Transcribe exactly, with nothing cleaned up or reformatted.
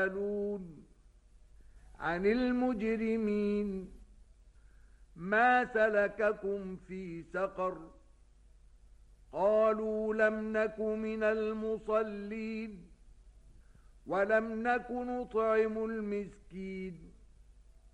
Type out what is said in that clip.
يتساءلون عن المجرمين ما سلككم في سقر قالوا لم نك من المصلين ولم نك نطعم المسكين